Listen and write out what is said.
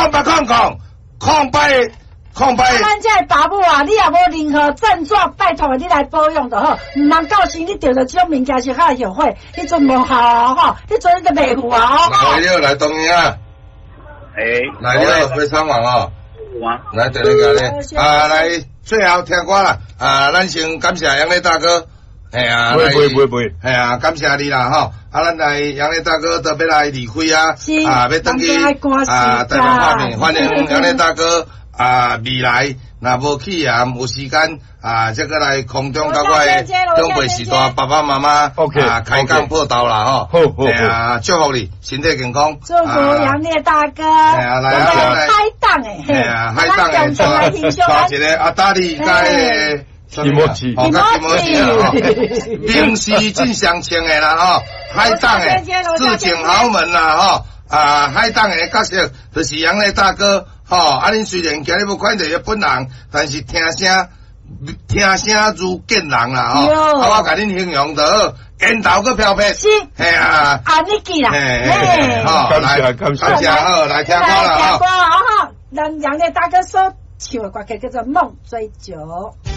咱这爸母啊，你也无任何症状，拜托你来保养就好。唔通到时你着着这种物件是较后悔，你阵无好吼，你阵你就袂赴啊！ 来了，来东营啊！来了，非常忙哦。来，等那个咧，来，最后听歌啦，咱先感谢杨磊大哥， 不， 感谢你啦吼，咱来杨磊大哥特别来离开要登去台北画面，欢迎杨磊大哥未来若无去有时间这个来空中甲我长辈时代爸爸妈妈开讲报道啦吼，好，祝福你身体健康， 祝福杨烈大哥，来海档海档带一个大力甲提莫奇名士真相称的啦吼，海档的致敬豪门啦吼，海档的角色就是杨烈大哥吼，恁虽然今日无看到伊本人，但是听声如见人啦吼，我甲恁形容得烟头个飘飘， 是，你记啦， 好，来感谢好，来听歌啦吼， 咱杨烈大哥所唱的歌曲叫做《梦追酒》。